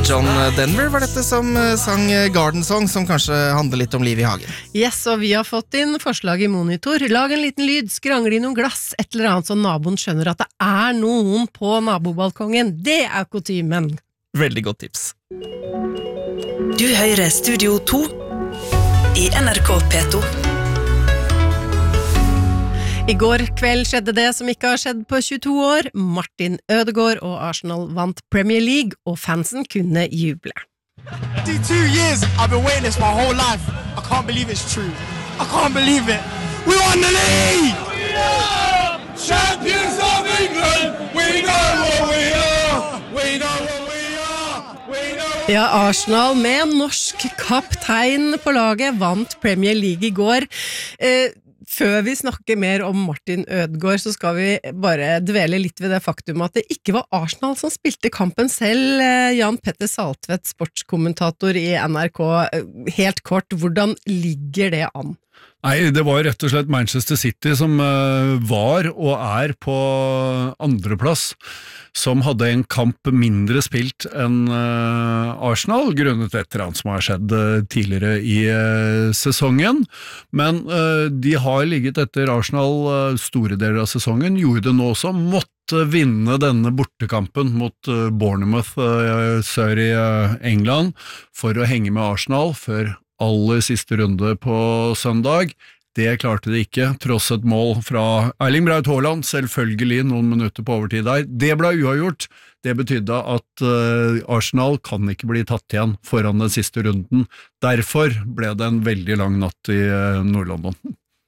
John Denver var dette som sang Garden Song, som kanskje handler litt om liv i hagen. Yes, og vi har fått inn forslag i monitor. Lag en liten lyd, skrangle i noen glass, et eller annet så naboen skjønner at det er noen på nabobalkongen. Det er kutymen. Veldig godt tips. Du hører Studio 2 i NRK P2. I går kveld skjedde det som ikke har skjedd på 22 år. Martin Ødegaard og Arsenal vant Premier League, og fansen kunne juble. 52 years I've been waiting this my whole life. I can't believe it's true. I can't believe it. We won the league! We are champions of England. We know what we are. We know what we are. We know. Ja, Arsenal med norsk kaptein på laget vant Premier League i går. Før vi snakker mer om Martin Ødegaard, så skal vi bare dvele litt ved det faktum at det ikke var Arsenal som spilte kampen selv. Jan Petter Saltvedt, sportskommentator i NRK. Helt kort, hvordan ligger det an? Nei, det var rett og slett Manchester City som var og er på andreplass, som hadde en kamp mindre spilt enn Arsenal, grunnet et eller annet som har skjedd tidligere i sesongen. Men de har ligget etter Arsenal store deler av sesongen, gjorde det nå også, måtte vinne denne bortekampen mot Bournemouth sør i England for å henge med Arsenal før aller siste runde på søndag. Det klarte de ikke, tross et mål fra Erling Braut Haaland, selvfølgelig noen minutter på overtid der. Det ble uavgjort. Det betydde at Arsenal kan ikke bli tatt igjen foran den siste runden. Derfor ble det en veldig lang natt i Nord-London.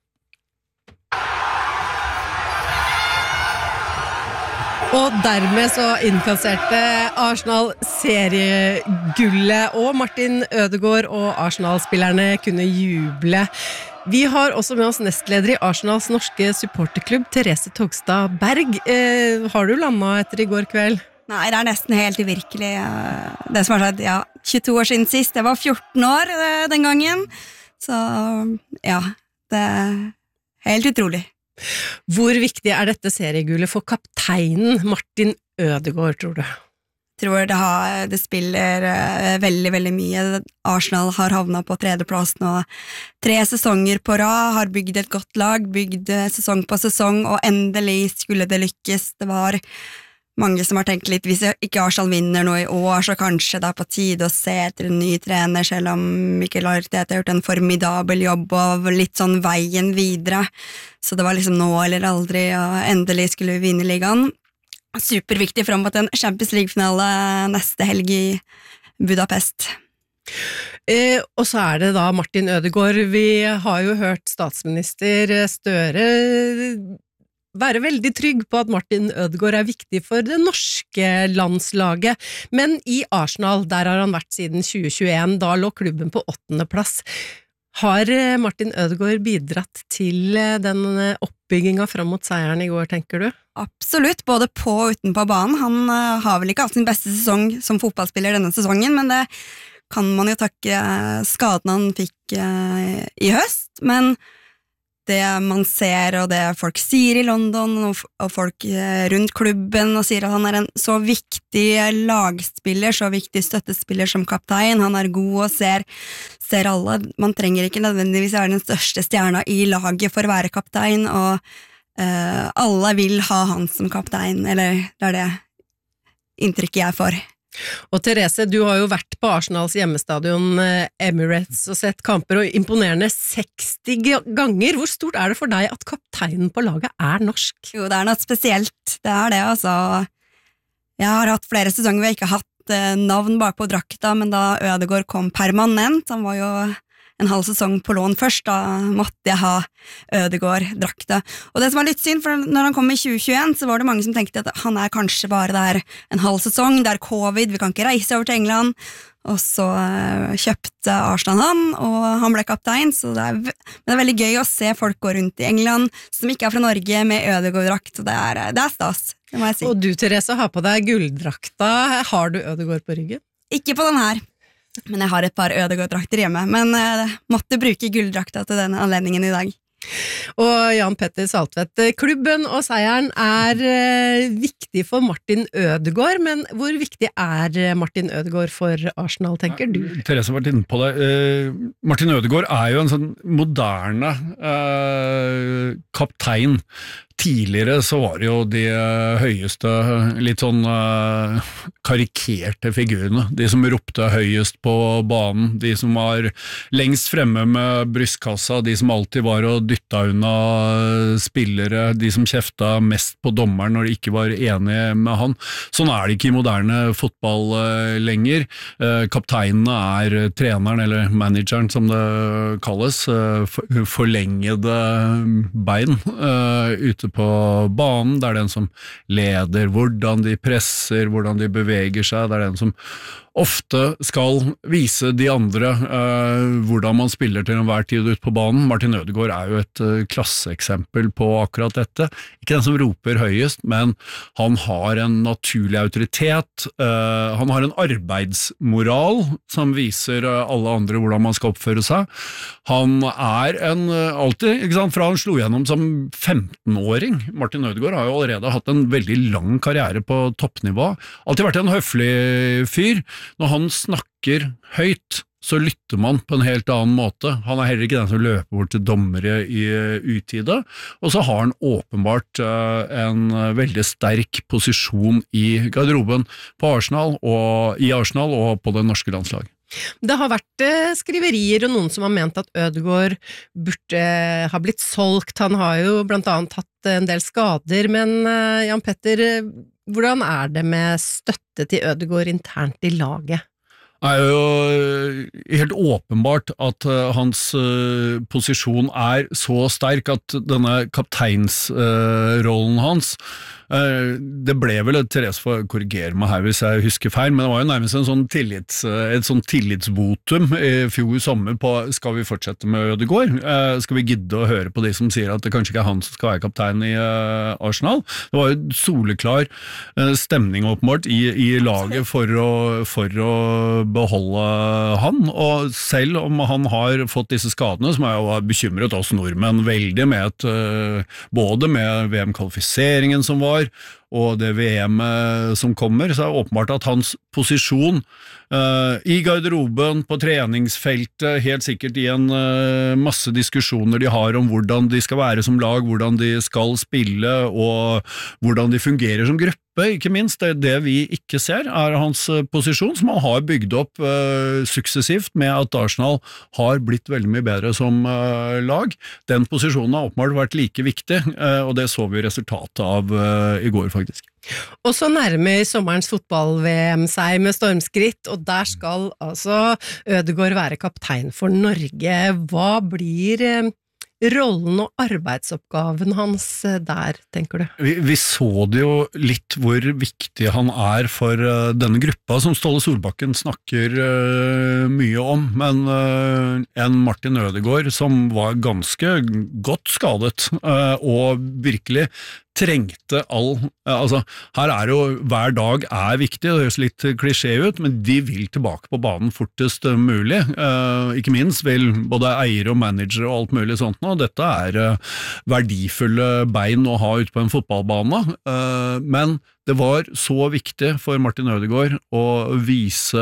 Og dermed så innkasserte Arsenal seriegullet, og Martin Ødegaard og Arsenal-spillerne kunne juble. Vi har også med oss nestleder i Arsenals norske supporterklubb, Therese Togstad Berg. Har du landet etter i går kveld? Nei, det er nesten helt uvirkelig. Det som har skjedd, 22 år siden sist. Jeg var 14 år den gangen. Så ja, det er helt utrolig. Hvor viktig er dette seriegullet for kapteinen Martin Ødegaard, tror du? Jeg tror det spiller veldig, veldig mye. Arsenal har havnet på tredjeplass nå 3 sesonger på rad, har bygd et godt lag, bygd sesong på sesong, og endelig skulle det lykkes. Det var mange som har tenkt litt, hvis ikke Arsenal vinner nå i år, så kanskje det er på tide å se etter en ny trener, selv om Mikel Arteta har gjort en formidabel jobb og litt sånn veien videre. Så det var liksom nå eller aldri, og endelig skulle vi vinne ligaen. Superviktig frem mot en Champions League-finale neste helg i Budapest. Og så er det da Martin Ødegaard. Vi har jo hørt statsminister Støre være veldig trygg på at Martin Ødegaard er viktig for det norske landslaget, men i Arsenal, der har han vært siden 2021, da lå klubben på 8. plass. Har Martin Ødegaard bidratt til den oppbyggingen frem mot seieren i går, tenker du? Absolutt, både på og utenpå banen. Han har vel ikke hatt sin beste sesong som fotballspiller denne sesongen, men det kan man jo takke skaden han fikk i høst, men det man ser og det folk sier i London og folk rundt klubben og sier at han er en så viktig lagspiller, så viktig støttespiller som kaptein, han er god og ser alle, man trenger ikke nødvendigvis være den største stjerna i laget for å være kaptein, og alle vil ha han som kaptein, eller det er det inntrykket jeg får. Og Therese, du har jo vært på Arsenals hjemmestadion Emirates og sett kamper, og imponerende 60 ganger. Hvor stort er det for deg at kapteinen på laget er norsk? Jo, det er noe spesielt. Det er det, altså. Jeg har hatt flere sesonger hvor jeg ikke har hatt navn bak på drakta, men da Ødegaard kom permanent, han var jo en halv sesong på lån først, da måtte jeg ha Ødegaard-drakta. Og det som var litt synd, for når han kom i 2021, så var det mange som tenkte at han er kanskje bare der en halv sesong, det er covid, vi kan ikke reise over til England, og så kjøpte Arsenal han, og han ble kaptein, så men det er veldig gøy å se folk gå rundt i England, som ikke er fra Norge, med Ødegaard-drakt, og det er stas, det må jeg si. Og du, Therese, har på deg gulldrakta. Har du Ødegaard på ryggen? Ikke på den her. Men jeg har et par Ødegaard-drakter hjemme, men måtte bruke gulldrakta til denne anledningen i dag. Og Jan Petter Saltvedt, klubben og seieren viktig for Martin Ødegaard, men hvor viktig Martin Ødegaard for Arsenal, tenker du? Therese har vært inne på det. Martin Ødegaard jo en sånn moderne kaptein. Tidligere så var det jo de høyeste, litt sånn karikerte figurene, de som ropte høyest på banen, de som var lengst fremme med brystkassa, de som alltid var og dytta unna spillere, de som kjefta mest på dommeren når de ikke var enige med han. Sånn det ikke i moderne fotball lenger. Kapteinene treneren, eller manageren som det kalles, forlengede bein ute på banen. Det den som leder, hvordan de presser, hvordan de beveger seg, det den som ofte skal vise de andre hvordan man spiller til enhver tid ut på banen. Martin Ødegaard jo et klasseeksempel på akkurat dette. Ikke den som roper høyest, men han har en naturlig autoritet, han har en arbeidsmoral som viser alle andre hvordan man skal oppføre seg. Han alltid, ikke sant, fra han slo gjennom som 15-åring. Martin Ødegaard har jo allerede hatt en veldig lang karriere på toppnivå. Alltid vært en høflig fyr. Når han snakker høyt, så lytter man på en helt annen måte. Han heller ikke den som løper bort til dommere i utide, og så har han åpenbart en veldig sterk posisjon i garderoben på Arsenal og på det norske landslaget. Det har vært skriverier og noen som har ment at Ødegaard burde ha blitt solgt. Han har jo blant annet hatt en del skader, men Jan Petter, hvordan det med støtte til Ødegaard internt i laget? Det jo helt åpenbart at hans posisjon så sterk at denne kapteinsrollen hans det ble vel, Therese får korrigere meg her hvis jeg husker feil, men det var jo nærmest et sånn tillitsvotum i fjor sommer på skal vi fortsette med Ødegaard? Skal vi gidde å høre på de som sier at det kanskje ikke han som skal være kaptein i Arsenal? Det var jo soleklar stemning åpenbart i laget for å beholde han, og selv om han har fått disse skadene, som jo har bekymret oss nordmenn veldig med både med VM-kvalifiseringen som var, og det VM som kommer, så det åpenbart at hans posisjon i garderoben, på treningsfeltet, helt sikkert i en masse diskusjoner de har om hvordan de skal være som lag, hvordan de skal spille, og hvordan de fungerer som gruppe, ikke minst. Det vi ikke ser hans posisjon, som han har bygd opp suksessivt med at Arsenal har blitt veldig mye bedre som lag. Den posisjonen har åpenbart vært like viktig, og det så vi resultatet av i går faktisk. Og så nærmer sommerens fotball-VM seg med stormskritt, og der skal altså Ødegaard være kaptein for Norge. Hva blir rollen og arbeidsoppgaven hans der, tenker du? Vi så det jo litt hvor viktig han for denne gruppa som Ståle Solbakken snakker mye om, men en Martin Ødegaard som var ganske godt skadet og virkelig trengte her jo hver dag viktig, det høres litt klisjé ut, men de vil tilbake på banen fortest mulig, ikke minst vil både eiere og manager og alt mulig sånt nå, dette verdifulle bein å ha ute på en fotballbane, men det var så viktig for Martin Ødegaard å vise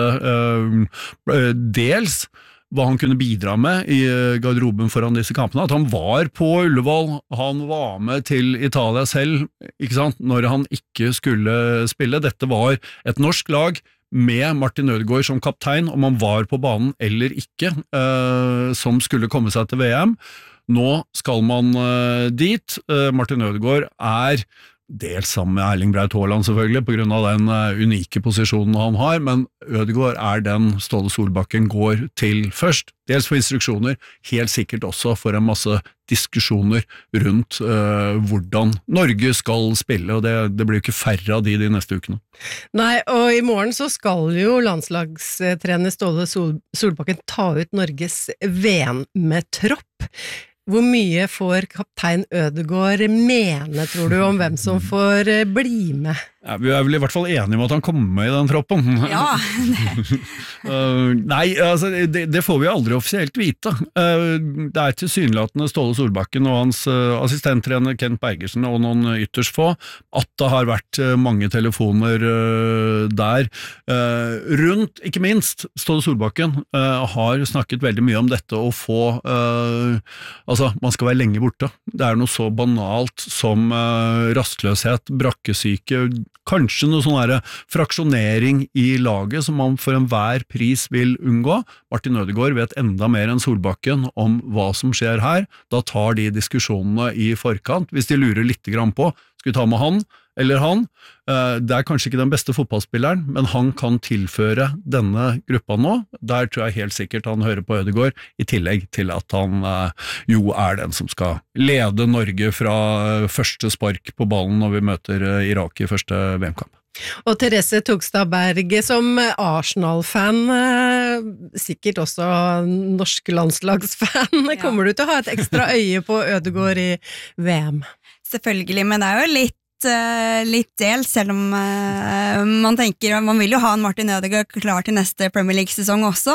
dels hva han kunne bidra med i garderoben foran disse kampene, at han var på Ullevål, han var med til Italia selv, ikke sant, når han ikke skulle spille. Dette var et norsk lag med Martin Ødegaard som kaptein, om han var på banen eller ikke, som skulle komme seg til VM. Nå skal man dit. Martin Ødegaard dels sammen med Erling Braut Haaland selvfølgelig, på grunn av den unike posisjonen han har, men Ødegaard den Ståle Solbakken går til først, dels for instruksjoner, helt sikkert også for en masse diskusjoner rundt hvordan Norge skal spille, og det blir jo ikke færre av de neste ukene. Nei, og i morgen så skal jo landslagstrener Ståle Solbakken ta ut Norges VM-tropp. Hvor mye får kaptein Ødegaard mene, tror du, om hvem som får bli med? Ja, vi vel i hvert fall enige om at han kommer med i den troppen. Ja, Nei, altså, det får vi aldri offisielt vite. Det tilsynelatende Ståle Solbakken og hans assistenttrener Kent Bergersen og noen ytterst få, at det har vært mange telefoner der. Rundt, ikke minst, Ståle Solbakken har snakket veldig mye om dette å få altså, man skal være lenge borte. Det noe så banalt som rastløshet, brakkesyke, kanskje noe sånn fraksjonering i laget som man for enhver pris vil unngå. Martin Ødegaard vet enda mer enn Solbakken om hva som skjer her. Da tar de diskusjonene i forkant. Hvis de lurer litt grann på, skal vi ta med han eller han? Det kanskje ikke den beste fotballspilleren, men han kan tilføre denne gruppa nå. Der tror jeg helt sikkert han hører på Ødegaard, i tillegg til at han jo den som skal lede Norge fra første spark på ballen når vi møter Irak i første VM-kamp. Og Therese Togstad Berg, som Arsenal-fan, sikkert også norsk landslagsfan, kommer du til å ha et ekstra øye på Ødegaard i VM? Selvfølgelig, men det jo litt delt, selv om man tenker, man vil jo ha en Martin Ødegaard klar til neste Premier League-sesong også,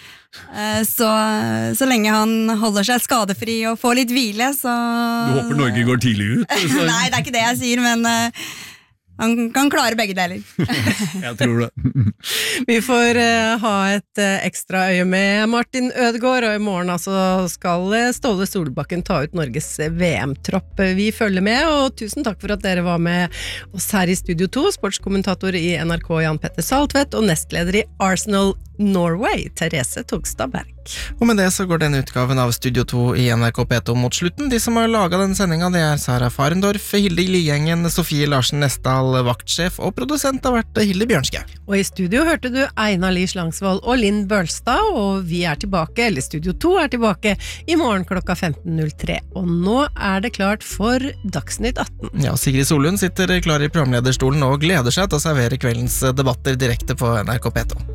så lenge han holder seg skadefri og får litt hvile, så... Du håper Norge går tidlig ut? Nei, det ikke det jeg sier, men... Han kan klare begge deler. Jeg tror det. Vi får ha et ekstra øye med Martin Ødegaard, og i morgen skal Ståle Solbakken ta ut Norges VM-tropp. Vi følger med, og tusen takk for at dere var med oss her i Studio 2, sportskommentator i NRK Jan Petter Saltvedt, og nestleder i Arsenal Norway, Therese Togstad Berg. Og med det så går denne utgaven av Studio 2 i NRK P2 mot slutten. De som har laget denne sendinga, det Sara Farendorf, Hilde Ligjengen, Sofie Larsen Nesdal, vaktsjef, og produsent har vært Hilde Bjørnskjær. Og i studio hørte du Einar Lie Slangsvold og Linn Bølstad, og vi tilbake, eller Studio 2 tilbake, i morgen klokka 15.03. Og nå det klart for Dagsnytt 18. Ja, Sigrid Solund sitter klar i programlederstolen og gleder seg til å servere kveldens debatter direkte på NRK P2.